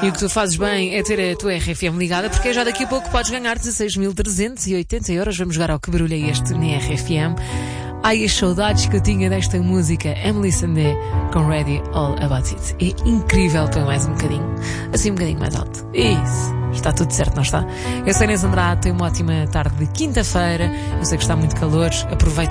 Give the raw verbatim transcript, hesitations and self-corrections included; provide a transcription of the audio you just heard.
E o que tu fazes bem é ter a tua R F M ligada, porque já daqui a pouco podes ganhar dezasseis mil trezentos e oitenta euros. Vamos jogar ao que barulho é este na R F M. Ai, as saudades que eu tinha desta música, Emily Sandé com Ready All About It. É incrível, põe mais um bocadinho, assim um bocadinho mais alto. Isso, está tudo certo, não está? Eu sou Inês Andrade, tenho uma ótima tarde de quinta-feira. Eu sei que está muito calor, aproveita.